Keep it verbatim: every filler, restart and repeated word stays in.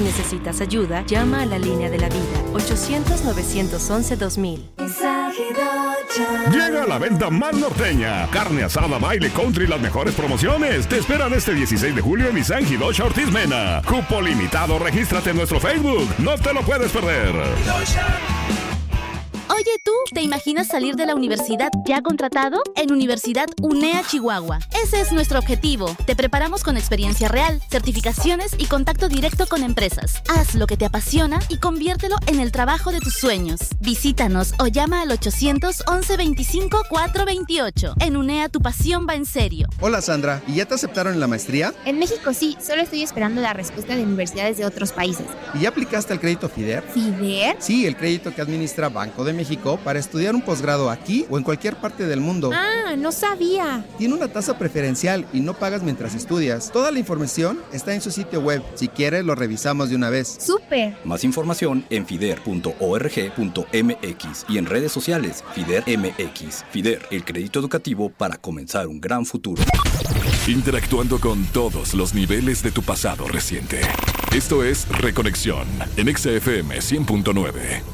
necesitas ayuda, llama a la línea de la vida, ochocientos, novecientos once, dos mil. Llega a la venta más norteña. Carne asada, baile, country y las mejores promociones. Te esperan este dieciséis de julio en Nissan Hiroshima Ortiz Mena. Cupo limitado, regístrate en nuestro Facebook. No te lo puedes perder. Oye, ¿tú te imaginas salir de la universidad ya contratado? En Universidad UNEA Chihuahua. Ese es nuestro objetivo. Te preparamos con experiencia real, certificaciones y contacto directo con empresas. Haz lo que te apasiona y conviértelo en el trabajo de tus sueños. Visítanos o llama al ochocientos, once, veinticinco, cuatrocientos veintiocho. En UNEA tu pasión va en serio. Hola Sandra, ¿y ya te aceptaron en la maestría? En México sí, solo estoy esperando la respuesta de universidades de otros países. ¿Y ya aplicaste al crédito FIDER? ¿FIDER? Sí, el crédito que administra Banco de México para estudiar un posgrado aquí o en cualquier parte del mundo. Ah, no sabía. Tiene una tasa preferencial y no pagas mientras estudias. Toda la información está en su sitio web. Si quieres, lo revisamos de una vez. ¡Súper! Más información en fider punto org punto m x y en redes sociales FIDER M X. FIDER, el crédito educativo para comenzar un gran futuro. Interactuando con todos los niveles de tu pasado reciente. Esto es Reconexión en X F M cien punto nueve.